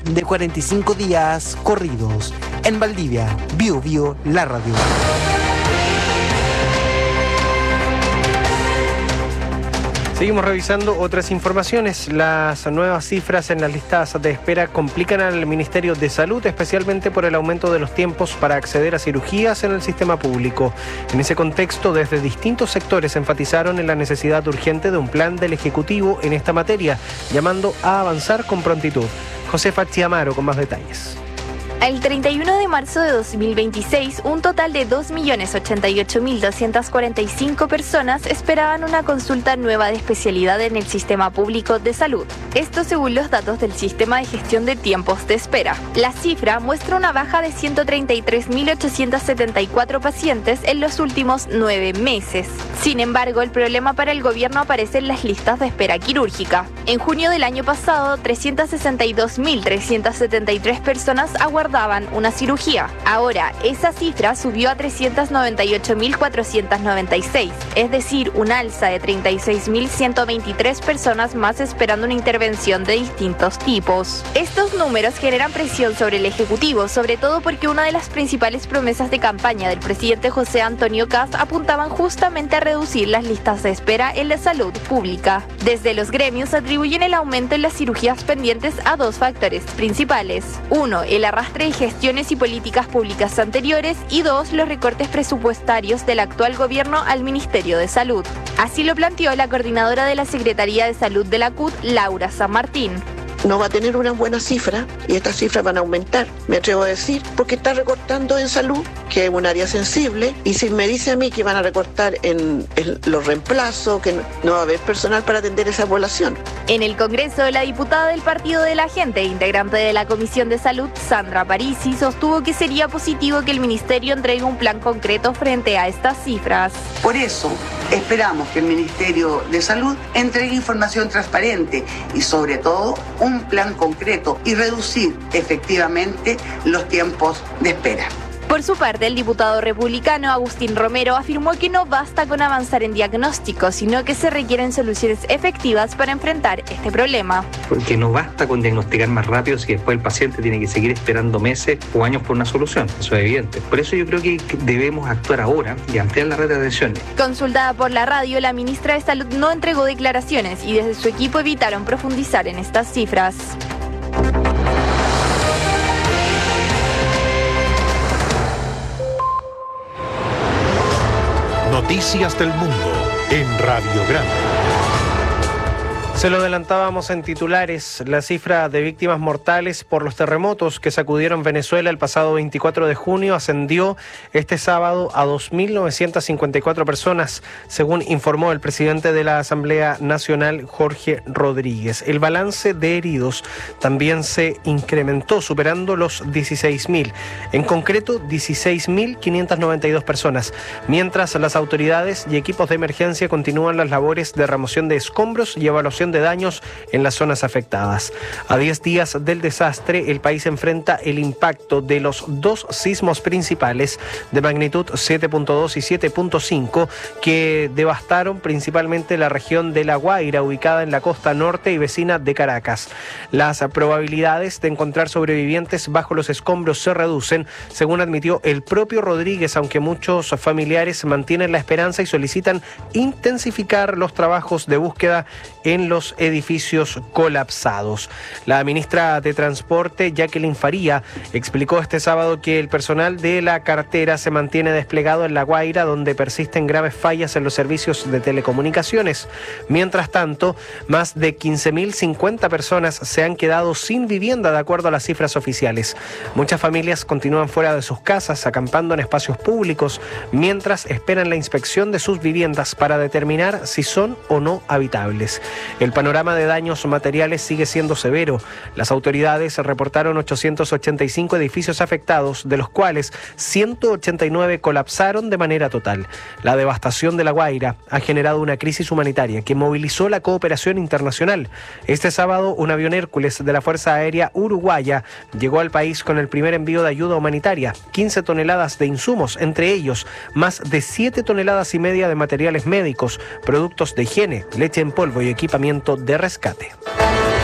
de 45 días corridos. En Valdivia, Bio Bio, la radio. Seguimos revisando otras informaciones. Las nuevas cifras en las listas de espera complican al Ministerio de Salud, especialmente por el aumento de los tiempos para acceder a cirugías en el sistema público. En ese contexto, desde distintos sectores enfatizaron en la necesidad urgente de un plan del Ejecutivo en esta materia, llamando a avanzar con prontitud. Josefa Chiamaro con más detalles. El 31 de marzo de 2026, un total de 2.088.245 personas esperaban una consulta nueva de especialidad en el sistema público de salud. Esto según los datos del Sistema de Gestión de Tiempos de Espera. La cifra muestra una baja de 133.874 pacientes en los últimos 9 meses. Sin embargo, el problema para el gobierno aparece en las listas de espera quirúrgica. En junio del año pasado, 362.373 personas aguardaban una cirugía. Ahora, esa cifra subió a 398.496, es decir, un alza de 36.123 personas más esperando una intervención de distintos tipos. Estos números generan presión sobre el Ejecutivo, sobre todo porque una de las principales promesas de campaña del presidente José Antonio Kast apuntaban justamente a reducir las listas de espera en la salud pública. Desde los gremios atribuyen el aumento en las cirugías pendientes a dos factores principales. Uno, el arrastre de gestiones y políticas públicas anteriores, y dos, los recortes presupuestarios del actual gobierno al Ministerio de Salud. Así lo planteó la coordinadora de la Secretaría de Salud de la CUT, Laura San Martín. No va a tener una buena cifra y estas cifras van a aumentar, me atrevo a decir, porque está recortando en salud, que es un área sensible, y si me dice a mí que van a recortar en los reemplazos, que no va a haber personal para atender esa población. En el Congreso, la diputada del Partido de la Gente, integrante de la Comisión de Salud, Sandra Parisi, sostuvo que sería positivo que el Ministerio entregue un plan concreto frente a estas cifras. Por eso, esperamos que el Ministerio de Salud entregue información transparente y, sobre todo, un plan concreto y reducir efectivamente los tiempos de espera. Por su parte, el diputado republicano Agustín Romero afirmó que no basta con avanzar en diagnóstico, sino que se requieren soluciones efectivas para enfrentar este problema. Porque no basta con diagnosticar más rápido si después el paciente tiene que seguir esperando meses o años por una solución, eso es evidente. Por eso yo creo que debemos actuar ahora y ampliar la red de atención. Consultada por la radio, la ministra de Salud no entregó declaraciones y desde su equipo evitaron profundizar en estas cifras. Noticias del Mundo en Radio Grande. Se lo adelantábamos en titulares. La cifra de víctimas mortales por los terremotos que sacudieron Venezuela el pasado 24 de junio ascendió este sábado a 2.954 personas, según informó el presidente de la Asamblea Nacional, Jorge Rodríguez. El balance de heridos también se incrementó, superando los 16.000, en concreto 16.592 personas, mientras las autoridades y equipos de emergencia continúan las labores de remoción de escombros y evaluación de daños en las zonas afectadas. A 10 días del desastre, el país enfrenta el impacto de los dos sismos principales de magnitud 7.2 y 7.5 que devastaron principalmente la región de La Guaira, ubicada en la costa norte y vecina de Caracas. Las probabilidades de encontrar sobrevivientes bajo los escombros se reducen, según admitió el propio Rodríguez, aunque muchos familiares mantienen la esperanza y solicitan intensificar los trabajos de búsqueda en los edificios colapsados. La ministra de Transporte, Jacqueline Faría, explicó este sábado que el personal de la cartera se mantiene desplegado en La Guaira, donde persisten graves fallas en los servicios de telecomunicaciones. Mientras tanto, más de 15.050 personas se han quedado sin vivienda, de acuerdo a las cifras oficiales. Muchas familias continúan fuera de sus casas, acampando en espacios públicos, mientras esperan la inspección de sus viviendas para determinar si son o no habitables. El panorama de daños materiales sigue siendo severo. Las autoridades reportaron 885 edificios afectados, de los cuales 189 colapsaron de manera total. La devastación de La Guaira ha generado una crisis humanitaria que movilizó la cooperación internacional. Este sábado, un avión Hércules de la Fuerza Aérea Uruguaya llegó al país con el primer envío de ayuda humanitaria, 15 toneladas de insumos, entre ellos más de 7,5 toneladas de materiales médicos, productos de higiene, leche en polvo y equipamiento de rescate.